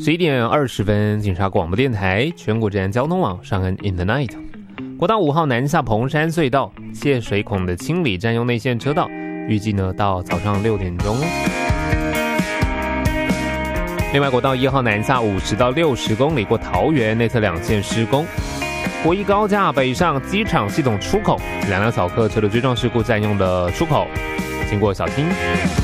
11点20分，警察广播电台全国治安交通网上恩 in the night。国道5号南下彭山隧道泄水孔的清理占用内线车道，预计呢到早上6点钟。另外，国道1号南下50到60公里过桃园内侧2线施工。国一高架北上机场系统出口，2辆小客车的追撞事故占用的出口，经过小心。